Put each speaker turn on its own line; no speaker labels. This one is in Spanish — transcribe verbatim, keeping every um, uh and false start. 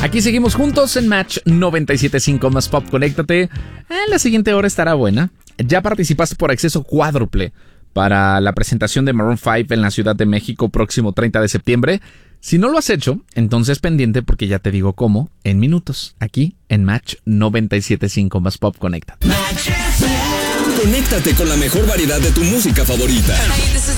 Aquí seguimos juntos en Match noventa y siete punto cinco más Pop. Conéctate. Eh, la siguiente hora estará buena. Ya participaste por acceso cuádruple para la presentación de Maroon cinco en la Ciudad de México próximo treinta de septiembre. Si no lo has hecho, entonces pendiente porque ya te digo cómo en minutos, aquí en Match noventa y siete punto cinco más Pop. Conéctate.
Conéctate con la mejor variedad de tu música favorita.